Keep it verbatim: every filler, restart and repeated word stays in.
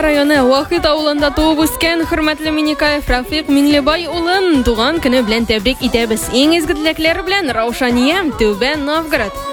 районы Вахит ауылында туып үскен хөрмәтле Минекаев Рафик Миңлебай улын туган көне белән тәбрик итәбез. Иң изге теләкләр белән Раушания, Түбән Новгород.